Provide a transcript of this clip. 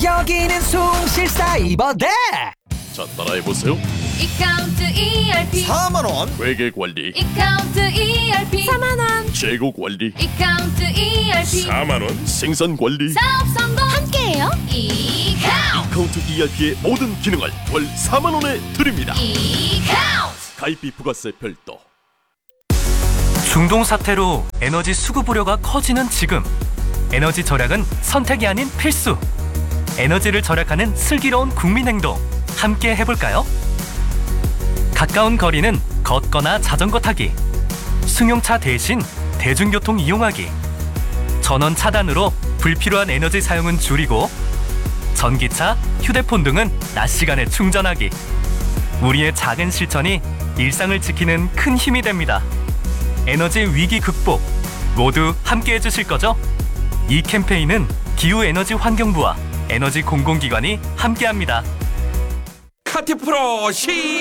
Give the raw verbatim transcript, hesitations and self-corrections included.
여기는 숭실사이버대. 자, 따라해보세요. 이카운트 이알피 사만 원. 회계관리, 이카운트 이알피 사만 원 재고관리, 이카운트 이알피 사만 원, 생산관리, 사업 성공 함께해요. 이카운트 카운트 이알피의 모든 기능을 월 사만 원에 드립니다. 이카운트 가입비 부가세 별도. 중동 사태로 에너지 수급 우려가 커지는 지금, 에너지 절약은 선택이 아닌 필수. 에너지를 절약하는 슬기로운 국민 행동 함께 해볼까요? 가까운 거리는 걷거나 자전거 타기, 승용차 대신 대중교통 이용하기, 전원 차단으로 불필요한 에너지 사용은 줄이고, 전기차, 휴대폰 등은 낮 시간에 충전하기. 우리의 작은 실천이 일상을 지키는 큰 힘이 됩니다. 에너지 위기 극복 모두 함께 해주실 거죠? 이 캠페인은 기후에너지환경부와 에너지 공공기관이 함께합니다. 카티프로 시